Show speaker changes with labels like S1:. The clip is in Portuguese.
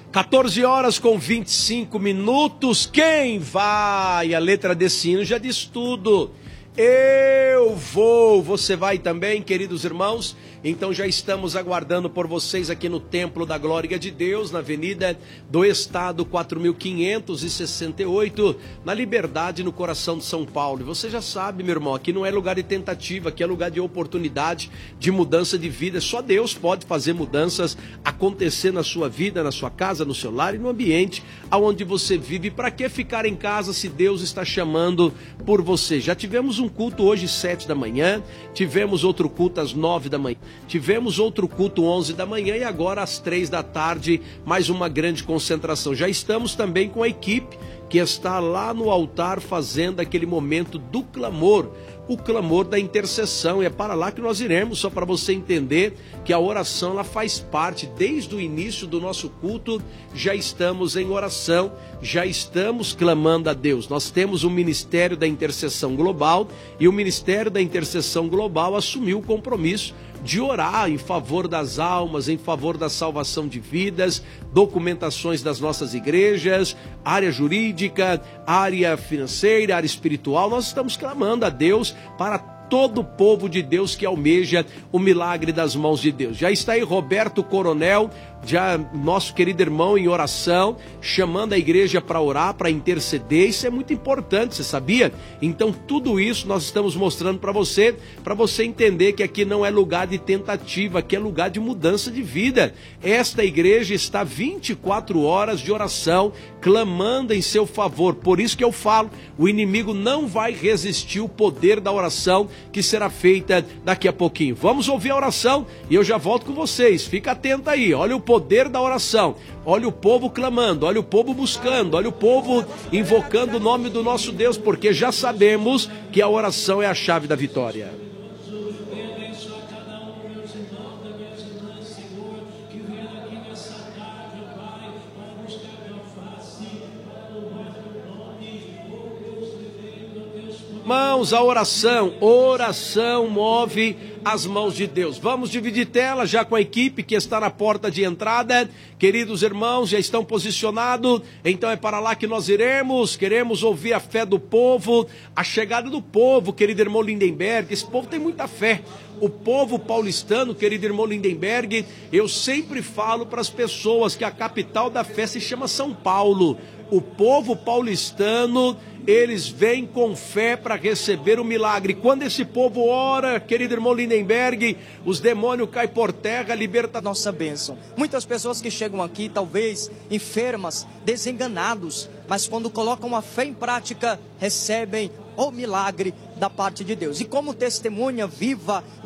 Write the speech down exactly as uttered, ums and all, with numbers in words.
S1: quatorze horas com vinte e cinco minutos. Quem vai? A letra desse hino já diz tudo. Eu vou, você vai também, queridos irmãos? Então já estamos aguardando por vocês aqui no Templo da Glória de Deus, na Avenida do Estado quatro mil quinhentos e sessenta e oito, na Liberdade, no coração de São Paulo. E você já sabe, meu irmão, aqui não é lugar de tentativa, aqui é lugar de oportunidade, de mudança de vida. Só Deus pode fazer mudanças acontecer na sua vida, na sua casa, no seu lar e no ambiente aonde você vive. Para que ficar em casa se Deus está chamando por você? Já tivemos um culto hoje sete da manhã, tivemos outro culto às nove da manhã, tivemos outro culto onze da manhã e agora às três da tarde, mais uma grande concentração. Já estamos também com a equipe que está lá no altar fazendo aquele momento do clamor, o clamor da intercessão. E é para lá que nós iremos, só para você entender que a oração ela faz parte, desde o início do nosso culto, já estamos em oração, já estamos clamando a Deus. Nós temos o Ministério da Intercessão Global e o Ministério da Intercessão Global assumiu o compromisso de orar em favor das almas, em favor da salvação de vidas, documentações das nossas igrejas, área jurídica, área financeira, área espiritual. Nós estamos clamando a Deus para todo o povo de Deus que almeja o milagre das mãos de Deus. Já está aí Roberto Coronel, já nosso querido irmão em oração, chamando a igreja para orar, para interceder. Isso é muito importante, você sabia? Então tudo isso nós estamos mostrando para você, para você entender que aqui não é lugar de tentativa, aqui é lugar de mudança de vida. Esta igreja está vinte e quatro horas de oração, clamando em seu favor. Por isso que eu falo, o inimigo não vai resistir o poder da oração que será feita daqui a pouquinho. Vamos ouvir a oração e eu já volto com vocês. Fica atento aí, olha o poder da oração, olha o povo clamando, olha o povo buscando, olha o povo invocando o nome do nosso Deus, porque já sabemos que a oração é a chave da vitória. Mãos, a oração, oração move as mãos de Deus. Vamos dividir tela já com a equipe que está na porta de entrada. Queridos irmãos, já estão posicionados, então é para lá que nós iremos. Queremos ouvir a fé do povo, a chegada do povo, querido irmão Lindenberg. Esse povo tem muita fé. O povo paulistano, querido irmão Lindenberg, eu sempre falo para as pessoas que a capital da fé se chama São Paulo. O povo paulistano, eles vêm com fé para receber o milagre. Quando esse povo ora, querido irmão Lindenberg, os demônios caem por terra, liberta
S2: nossa bênção. Muitas pessoas que chegam aqui, talvez enfermas, desenganados, mas quando colocam a fé em prática, recebem o milagre da parte de Deus. E como testemunha viva,